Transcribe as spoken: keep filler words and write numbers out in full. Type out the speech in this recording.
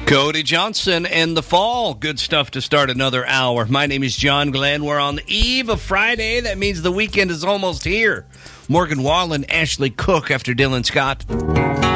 Cody Johnson and the Fall. Good stuff to start another hour. My name is John Glenn. We're on the eve of Friday. That means the weekend is almost here. Morgan Wallen, Ashley Cook after Dylan Scott.